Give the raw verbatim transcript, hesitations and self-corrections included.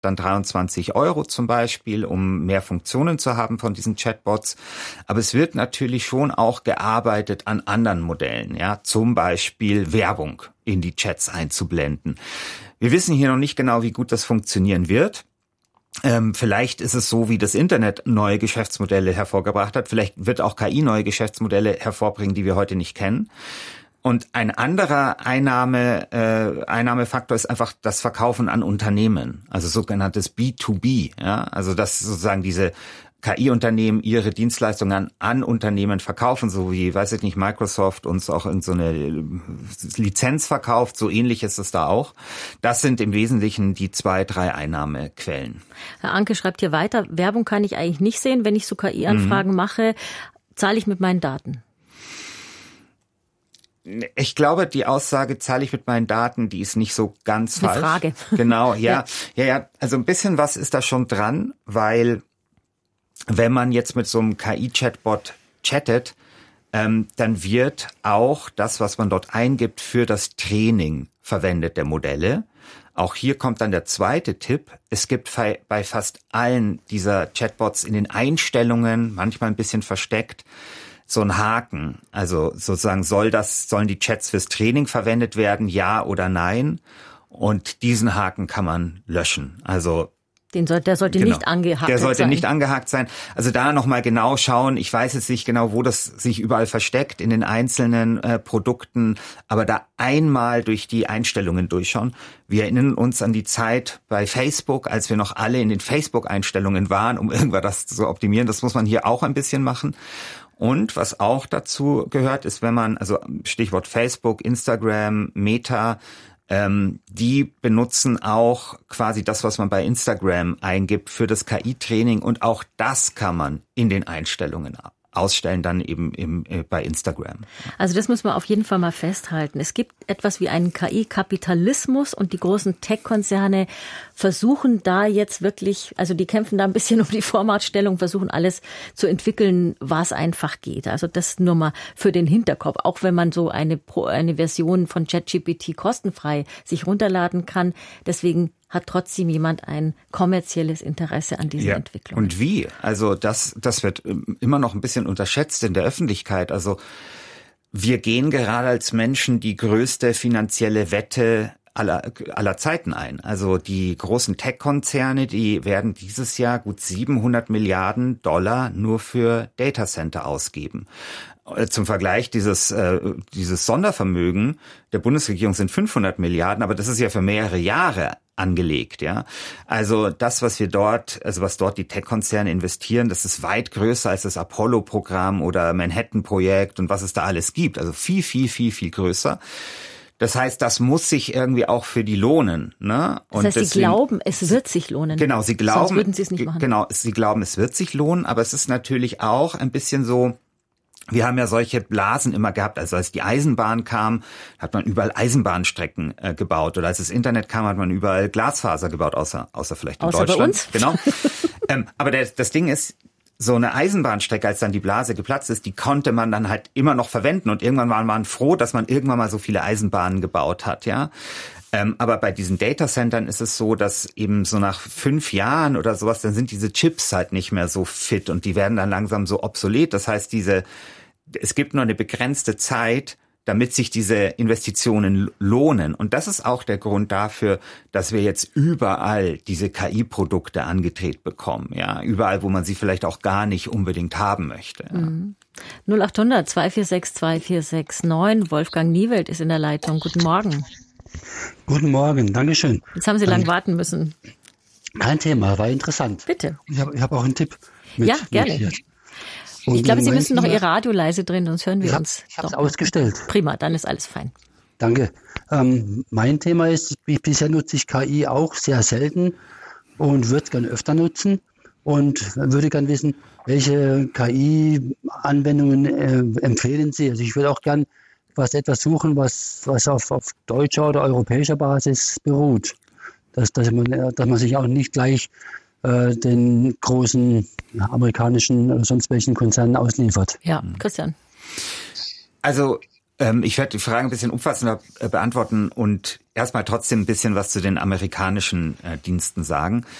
dann dreiundzwanzig Euro zum Beispiel, um mehr Funktionen zu haben von diesen Chatbots. Aber es wird natürlich schon auch gearbeitet an anderen Modellen, ja, zum Beispiel Werbung in die Chats einzublenden. Wir wissen hier noch nicht genau, wie gut das funktionieren wird. Ähm, vielleicht ist es so, wie das Internet neue Geschäftsmodelle hervorgebracht hat. Vielleicht wird auch K I neue Geschäftsmodelle hervorbringen, die wir heute nicht kennen. Und ein anderer Einnahme, äh, Einnahmefaktor ist einfach das Verkaufen an Unternehmen, also sogenanntes B to B. Ja? Also dass sozusagen diese K I-Unternehmen ihre Dienstleistungen an, an Unternehmen verkaufen, so wie, weiß ich nicht, Microsoft uns auch in so eine Lizenz verkauft, so ähnlich ist es da auch. Das sind im Wesentlichen die zwei, drei Einnahmequellen. Herr Anke schreibt hier weiter, Werbung kann ich eigentlich nicht sehen, wenn ich so K I-Anfragen mhm. mache, zahle ich mit meinen Daten. Ich glaube, die Aussage, zahle ich mit meinen Daten, die ist nicht so ganz falsch. Eine Frage. Genau, ja. ja, ja. Also ein bisschen was ist da schon dran, weil wenn man jetzt mit so einem K I-Chatbot chattet, ähm, dann wird auch das, was man dort eingibt, für das Training verwendet der Modelle. Auch hier kommt dann der zweite Tipp. Es gibt bei fast allen dieser Chatbots in den Einstellungen, manchmal ein bisschen versteckt, so ein Haken. Also sozusagen soll das, sollen die Chats fürs Training verwendet werden, ja oder nein? Und diesen Haken kann man löschen. Also Den soll, der sollte genau. nicht angehakt sein. Der sollte sein. nicht angehakt sein. Also da nochmal genau schauen. Ich weiß jetzt nicht genau, wo das sich überall versteckt in den einzelnen äh, Produkten, aber da einmal durch die Einstellungen durchschauen. Wir erinnern uns an die Zeit bei Facebook, als wir noch alle in den Facebook-Einstellungen waren, um irgendwas zu optimieren. Das muss man hier auch ein bisschen machen. Und was auch dazu gehört, ist, wenn man, also Stichwort Facebook, Instagram, Meta, ähm, die benutzen auch quasi das, was man bei Instagram eingibt für das K I-Training. Und auch das kann man in den Einstellungen ausstellen, dann eben im, äh, bei Instagram. Also das muss man auf jeden Fall mal festhalten. Es gibt etwas wie einen K I-Kapitalismus und die großen Tech-Konzerne versuchen da jetzt wirklich, also die kämpfen da ein bisschen um die Vormachtstellung, versuchen alles zu entwickeln, was einfach geht. Also das nur mal für den Hinterkopf. Auch wenn man so eine, eine Version von ChatGPT kostenfrei sich runterladen kann. Deswegen hat trotzdem jemand ein kommerzielles Interesse an dieser ja. Entwicklung. Und wie? Also das, das wird immer noch ein bisschen unterschätzt in der Öffentlichkeit. Also wir gehen gerade als Menschen die größte finanzielle Wette aller, aller Zeiten ein. Also die großen Tech-Konzerne, die werden dieses Jahr gut siebenhundert Milliarden Dollar nur für Datacenter ausgeben. Zum Vergleich, dieses, äh, dieses Sondervermögen der Bundesregierung sind fünfhundert Milliarden, aber das ist ja für mehrere Jahre angelegt, ja. Also das, was wir dort, also was dort die Tech-Konzerne investieren, das ist weit größer als das Apollo-Programm oder Manhattan-Projekt und was es da alles gibt. Also viel, viel, viel, viel größer. Das heißt, das muss sich irgendwie auch für die lohnen, ne? Und das heißt, deswegen, Sie glauben, es wird sich lohnen. Genau, Sie glauben, sonst würden Sie es nicht machen. Genau, Sie glauben, es wird sich lohnen, aber es ist natürlich auch ein bisschen so. Wir haben ja solche Blasen immer gehabt, also als die Eisenbahn kam, hat man überall Eisenbahnstrecken äh, gebaut oder als das Internet kam, hat man überall Glasfaser gebaut, außer außer vielleicht in außer Deutschland. Bei uns. Genau. ähm, aber der, das Ding ist, so eine Eisenbahnstrecke, als dann die Blase geplatzt ist, die konnte man dann halt immer noch verwenden und irgendwann war man froh, dass man irgendwann mal so viele Eisenbahnen gebaut hat, ja. Ähm, aber bei diesen Datacentern ist es so, dass eben so nach fünf Jahren oder sowas, dann sind diese Chips halt nicht mehr so fit und die werden dann langsam so obsolet. Das heißt, diese, es gibt nur eine begrenzte Zeit, damit sich diese Investitionen lohnen. Und das ist auch der Grund dafür, dass wir jetzt überall diese K I-Produkte angedreht bekommen. Ja, überall, wo man sie vielleicht auch gar nicht unbedingt haben möchte. Ja. Mhm. null acht hundert zwei vier sechs zwei vier sechs neun. Wolfgang Niewelt ist in der Leitung. Guten Morgen. Guten Morgen, Dankeschön. Jetzt haben Sie lang warten müssen. Kein Thema, war interessant. Bitte. Ich habe ich hab auch einen Tipp. Mit, ja, gerne. Mit ich glaube, Sie müssen noch Ihr Radio leise drehen, sonst hören wir ich hab, uns. Ich habe es ausgestellt. Prima, dann ist alles fein. Danke. Ähm, mein Thema ist, ich, bisher nutze ich K I auch sehr selten und würde es gerne öfter nutzen und würde gerne wissen, welche K I-Anwendungen äh, empfehlen Sie? Also ich würde auch gerne was etwas suchen, was, was auf, auf deutscher oder europäischer Basis beruht. Dass, dass, man, dass man sich auch nicht gleich äh, den großen amerikanischen oder sonst welchen Konzernen ausliefert. Ja, Christian. Also Ähm, ich werde die Frage ein bisschen umfassender äh, beantworten und erstmal trotzdem ein bisschen was zu den amerikanischen äh, Diensten sagen.